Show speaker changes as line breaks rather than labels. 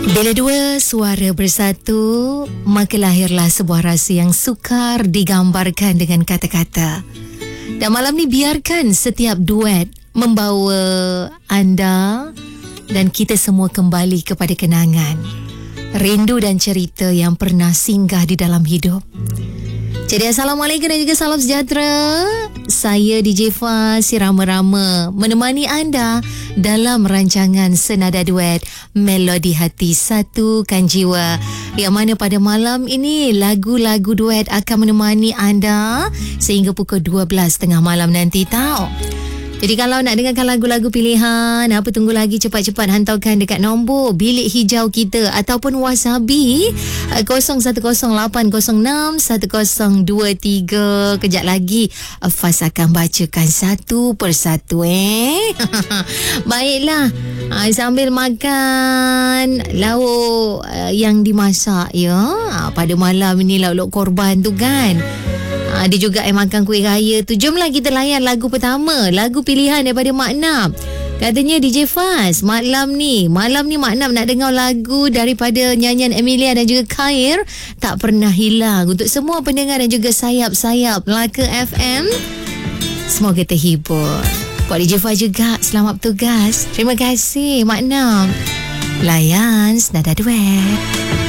Bila dua suara bersatu, maka lahirlah sebuah rasa yang sukar digambarkan dengan kata-kata. Dan malam ni biarkan setiap duet membawa anda dan kita semua kembali kepada kenangan, rindu dan cerita yang pernah singgah di dalam hidup. Jadi Assalamualaikum dan juga salam sejahtera. Saya DJ Faz, si rama-rama menemani anda dalam rancangan Senada Duet Melodi Hati Satukan Jiwa, yang mana pada malam ini lagu-lagu duet akan menemani anda sehingga pukul 12.30 malam nanti tau. Jadi kalau nak dengarkan lagu-lagu pilihan, apa tunggu lagi, cepat-cepat hantarkan dekat nombor bilik hijau kita ataupun Wasabi 0108061023. Kejap lagi Faz akan bacakan satu persatu Baiklah, sambil makan lauk yang dimasak pada malam ini, lauk-lauk korban tu kan. Dia juga makan kuih raya tu. Jomlah kita layan lagu pertama, lagu pilihan daripada Mak Nap. Katanya DJ Faz, malam ni Mak Nap nak dengar lagu daripada nyanyian Emilia dan juga Khair, Tak Pernah Hilang. Untuk semua pendengar dan juga sayap-sayap Melaka FM, semoga terhibur. Buat DJ Faz juga, selamat bertugas. Terima kasih Mak Nap. Layan Senada Duet.